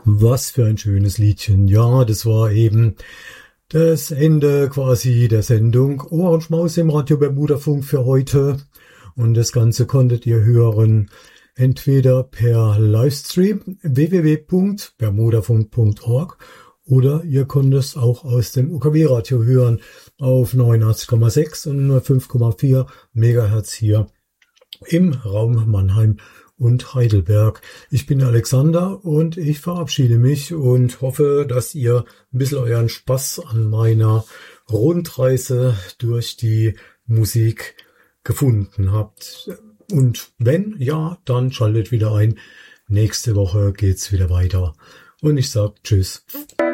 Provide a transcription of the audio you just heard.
Was für ein schönes Liedchen. Ja, das war eben das Ende quasi der Sendung Ohrenschmaus im Radio Bermudafunk für heute. Und das Ganze konntet ihr hören entweder per Livestream www.bermudafunk.org oder ihr könnt es auch aus dem UKW-Radio hören auf 89,6 und 5,4 Megahertz hier im Raum Mannheim und Heidelberg. Ich bin Alexander und ich verabschiede mich und hoffe, dass ihr ein bisschen euren Spaß an meiner Rundreise durch die Musik gefunden habt. Und wenn ja, dann schaltet wieder ein. Nächste Woche geht's wieder weiter. Und ich sag Tschüss.